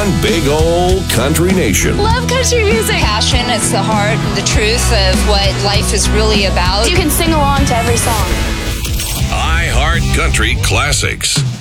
on Big Old Country Nation. Love country music. Passion, it's the heart and the truth of what life is really about. You can sing along to every song. iHeart Country Classics.